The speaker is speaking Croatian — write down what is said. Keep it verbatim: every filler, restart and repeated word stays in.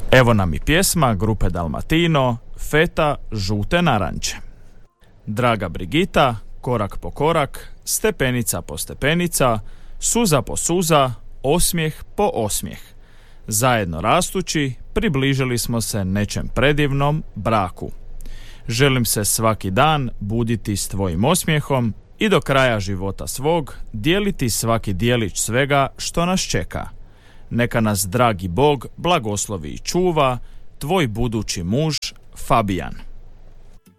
Evo nam i pjesma grupe Dalmatino, Feta žute naranče. Draga Brigita, korak po korak, stepenica po stepenica, suza po suza, osmijeh po osmijeh. Zajedno rastući, približili smo se nečem predivnom, braku. Želim se svaki dan buditi s tvojim osmijehom i do kraja života svog dijeliti svaki dijelić svega što nas čeka. Neka nas dragi Bog blagoslovi i čuva, tvoj budući muž Fabijan.